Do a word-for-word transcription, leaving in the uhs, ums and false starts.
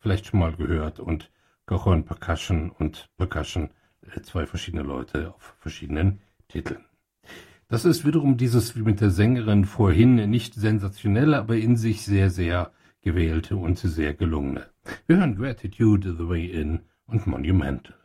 vielleicht schon mal gehört, und Cajon Percussion und Percussion, äh, zwei verschiedene Leute auf verschiedenen Titeln. Das ist wiederum dieses, wie mit der Sängerin vorhin, nicht sensationelle, aber in sich sehr, sehr gewählte und sehr gelungene. Wir hören Gratitude, The Way In und Monumental.